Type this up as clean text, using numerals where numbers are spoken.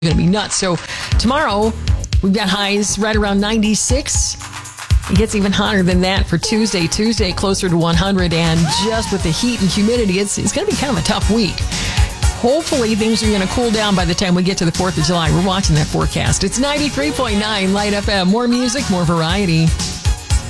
going to be nuts. So tomorrow, we've got highs right around 96. It gets even hotter than that for Tuesday. Tuesday, closer to 100. And just with the heat and humidity, it's going to be kind of a tough week. Hopefully, things are going to cool down by the time we get to the 4th of July. We're watching that forecast. It's 93.9 Light FM. More music, more variety.